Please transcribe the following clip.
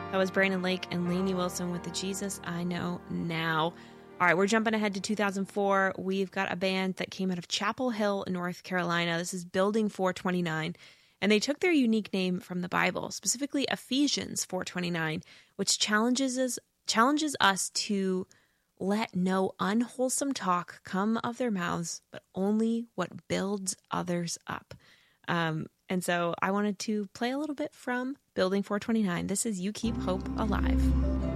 That was Brandon Lake and Lainey Wilson with the Jesus I Know Now. All right, we're jumping ahead to 2004. We've got a band that came out of Chapel Hill, North Carolina. This is Building 429. And they took their unique name from the Bible, specifically Ephesians 4:29, which challenges us to let no unwholesome talk come of their mouths, but only what builds others up. And so I wanted to play a little bit from Building 429. This is You Keep Hope Alive.